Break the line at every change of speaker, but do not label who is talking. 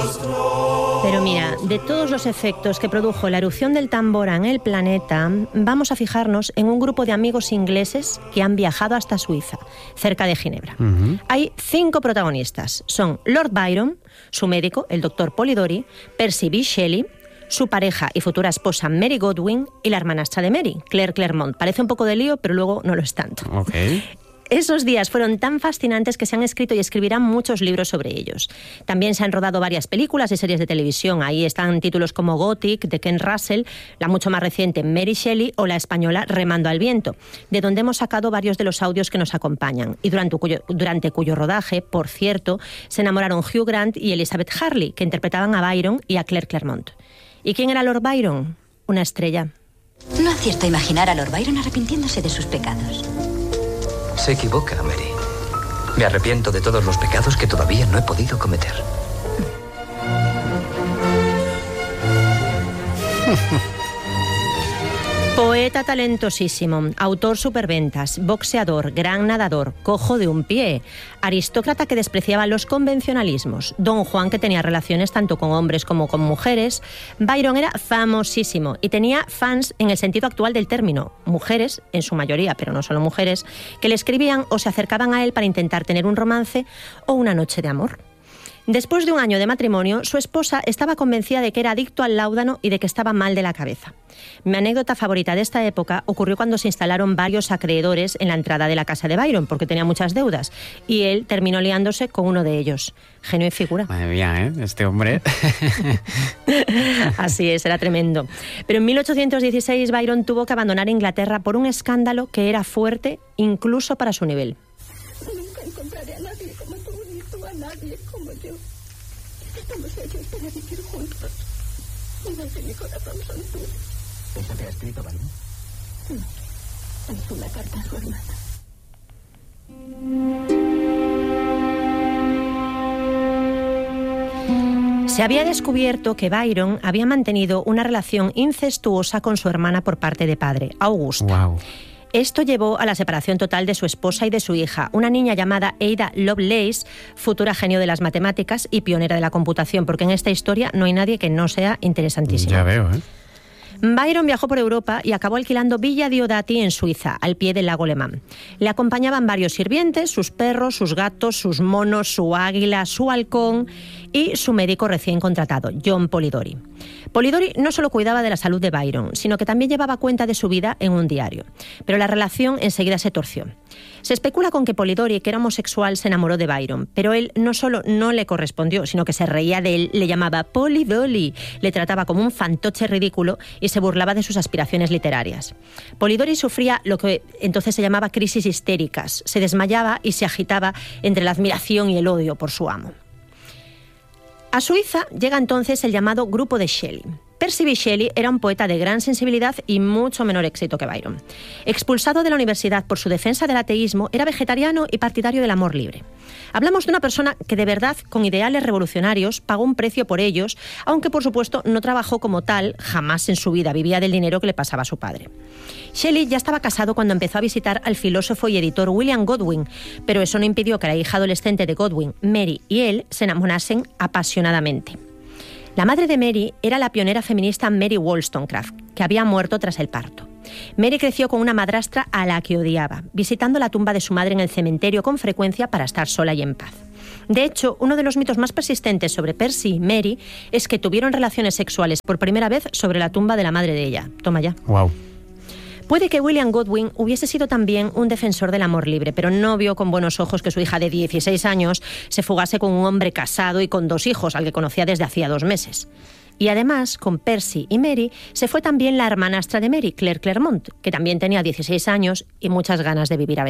Pero mira, de todos los efectos que produjo la erupción del Tambora en el planeta, vamos a fijarnos en un grupo de amigos ingleses que han viajado hasta Suiza, cerca de Ginebra. Hay 5 protagonistas. Son Lord Byron, su médico, el doctor Polidori, Percy B. Shelley, su pareja y futura esposa Mary Godwin y la hermanastra de Mary, Claire Clairmont. Parece un poco de lío, pero luego no lo es tanto. Esos días fueron tan fascinantes que se han escrito y escribirán muchos libros sobre ellos. También se han rodado varias películas y series de televisión. Ahí están títulos como Gothic, de Ken Russell, la mucho más reciente Mary Shelley o la española Remando al viento, de donde hemos sacado varios de los audios que nos acompañan. Y durante cuyo rodaje, por cierto, se enamoraron Hugh Grant y Elizabeth Hurley, que interpretaban a Byron y a Claire Clairmont. ¿Y quién era Lord Byron? Una estrella.
No acierto a imaginar a Lord Byron arrepintiéndose de sus pecados.
Se equivoca, Mary. Me arrepiento de todos los pecados que todavía no he podido cometer.
Poeta talentosísimo, autor superventas, boxeador, gran nadador, cojo de un pie, aristócrata que despreciaba los convencionalismos, don Juan que tenía relaciones tanto con hombres como con mujeres. Byron era famosísimo y tenía fans en el sentido actual del término, mujeres, en su mayoría, pero no solo mujeres, que le escribían o se acercaban a él para intentar tener un romance o una noche de amor. Después de un año de matrimonio, su esposa estaba convencida de que era adicto al láudano y de que estaba mal de la cabeza. Mi anécdota favorita de esta época ocurrió cuando se instalaron varios acreedores en la entrada de la casa de Byron, porque tenía muchas deudas, y él terminó liándose con uno de ellos. Genio y figura.
Madre mía, ¿eh? Este hombre.
Así es, era tremendo. Pero en 1816 Byron tuvo que abandonar Inglaterra por un escándalo que era fuerte incluso para su nivel.
Nunca encontraré a nadie como tú, ni tú a nadie como yo. Estamos hechos para vivir juntos. Desde mi corazón son tuyos.
¿Eso te ha escrito, Byron?
No. Es una carta a su hermana.
Se había descubierto que Byron había mantenido una relación incestuosa con su hermana por parte de padre, Augusta.
Wow.
Esto llevó a la separación total de su esposa y de su hija, una niña llamada Ada Lovelace, futura genio de las matemáticas y pionera de la computación, porque en esta historia no hay nadie que no sea interesantísimo.
Ya veo, ¿eh?
Byron viajó por Europa y acabó alquilando Villa Diodati en Suiza, al pie del lago Le Mans. Le acompañaban varios sirvientes, sus perros, sus gatos, sus monos, su águila, su halcón y su médico recién contratado, John Polidori. Polidori no solo cuidaba de la salud de Byron, sino que también llevaba cuenta de su vida en un diario. Pero la relación enseguida se torció. Se especula con que Polidori, que era homosexual, se enamoró de Byron, pero él no solo no le correspondió, sino que se reía de él, le llamaba Polidori, le trataba como un fantoche ridículo y se burlaba de sus aspiraciones literarias. Polidori sufría lo que entonces se llamaba crisis histéricas, se desmayaba y se agitaba entre la admiración y el odio por su amo. A Suiza llega entonces el llamado Grupo de Shelley. Percy B. Shelley era un poeta de gran sensibilidad y mucho menor éxito que Byron. Expulsado de la universidad por su defensa del ateísmo, era vegetariano y partidario del amor libre. Hablamos de una persona que de verdad, con ideales revolucionarios, pagó un precio por ellos, aunque por supuesto no trabajó como tal, jamás en su vida, vivía del dinero que le pasaba a su padre. Shelley ya estaba casado cuando empezó a visitar al filósofo y editor William Godwin, pero eso no impidió que la hija adolescente de Godwin, Mary, y él se enamorasen apasionadamente. La madre de Mary era la pionera feminista Mary Wollstonecraft, que había muerto tras el parto. Mary creció con una madrastra a la que odiaba, visitando la tumba de su madre en el cementerio con frecuencia para estar sola y en paz. De hecho, uno de los mitos más persistentes sobre Percy y Mary es que tuvieron relaciones sexuales por primera vez sobre la tumba de la madre de ella. Toma ya.
Wow.
Puede que William Godwin hubiese sido también un defensor del amor libre, pero no vio con buenos ojos que su hija de 16 años se fugase con un hombre casado y con 2 hijos, al que conocía desde hacía 2 meses. Y además, con Percy y Mary, se fue también la hermanastra de Mary, Claire Clairmont, que también tenía 16 años y muchas ganas de vivir aventuras.